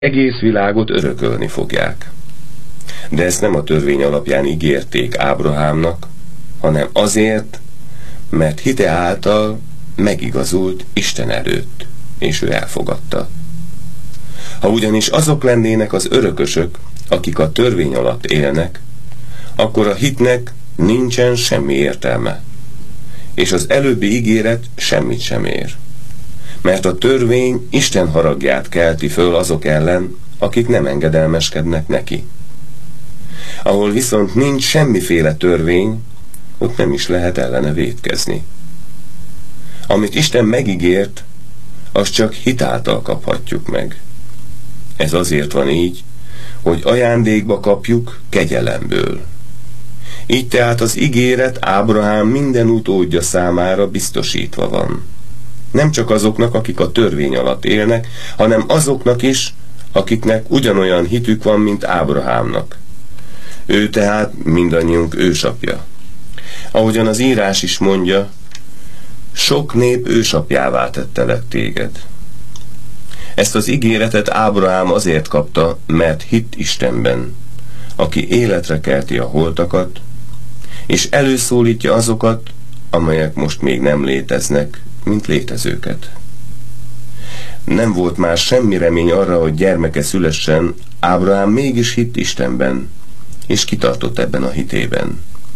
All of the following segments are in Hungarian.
egész világot örökölni fogják. De ezt nem a törvény alapján ígérték Ábrahámnak, hanem azért, mert hite által megigazult Isten előtt, és ő elfogadta. Ha ugyanis azok lennének az örökösök, akik a törvény alatt élnek, akkor a hitnek nincsen semmi értelme, és az előbbi ígéret semmit sem ér. Mert a törvény Isten haragját kelti föl azok ellen, akik nem engedelmeskednek neki. Ahol viszont nincs semmiféle törvény, ott nem is lehet ellene vétkezni. Amit Isten megígért, azt csak hit által kaphatjuk meg. Ez azért van így, hogy ajándékba kapjuk kegyelemből. Így tehát az ígéret Ábrahám minden utódja számára biztosítva van. Nem csak azoknak, akik a törvény alatt élnek, hanem azoknak is, akiknek ugyanolyan hitük van, mint Ábrahámnak. Ő tehát mindannyiunk ősapja. Ahogyan az írás is mondja, sok nép ősapjává tettelek téged. Ezt az ígéretet Ábrahám azért kapta, mert hitt Istenben, aki életre kelti a holtakat, és előszólítja azokat, amelyek most még nem léteznek, mint létezőket. Nem volt már semmi remény arra, hogy gyermeke szülessen, Ábrahám mégis hitt Istenben, és kitartott ebben a hitében.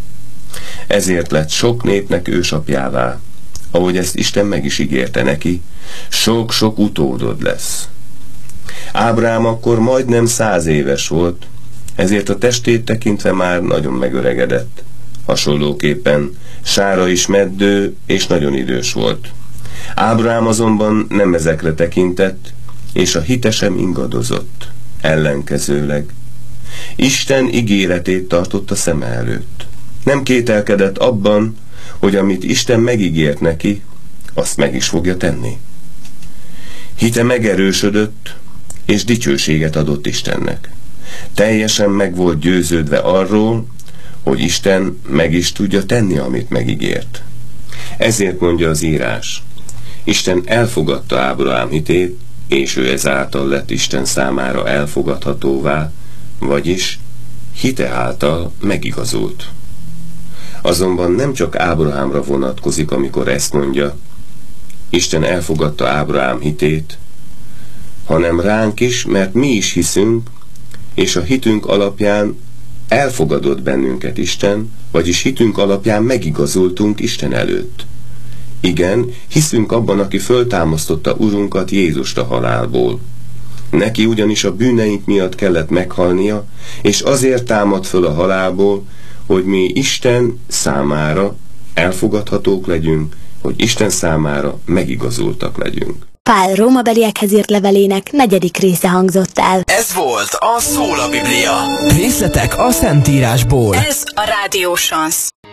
Ezért lett sok népnek ősapjává, ahogy ezt Isten meg is ígérte neki, sok-sok utódod lesz. Ábrahám akkor majdnem 100 éves volt, ezért a testét tekintve már nagyon megöregedett. Hasonlóképpen Sára is meddő és nagyon idős volt. Ábrahám azonban nem ezekre tekintett, és a hite sem ingadozott. Ellenkezőleg Isten ígéretét tartotta szeme előtt. Nem kételkedett abban, hogy amit Isten megígért neki, azt meg is fogja tenni. Hite megerősödött, és dicsőséget adott Istennek. Teljesen meg volt győződve arról, hogy Isten meg is tudja tenni, amit megígért. Ezért mondja az írás, Isten elfogadta Ábrahám hitét, és ő ezáltal lett Isten számára elfogadhatóvá, vagyis hite által megigazult. Azonban nem csak Ábrahámra vonatkozik, amikor ezt mondja, Isten elfogadta Ábrahám hitét, hanem ránk is, mert mi is hiszünk, és a hitünk alapján elfogadott bennünket Isten, vagyis hitünk alapján megigazultunk Isten előtt. Igen, hiszünk abban, aki föltámasztotta Urunkat Jézust a halálból. Neki ugyanis a bűneink miatt kellett meghalnia, és azért támad föl a halálból, hogy mi Isten számára elfogadhatók legyünk, hogy Isten számára megigazultak legyünk. Pál rómabeliekhez írt levelének 4. része hangzott el. Ez volt a Szól a Biblia. Részletek a Szentírásból. Ez a Rádió Chance.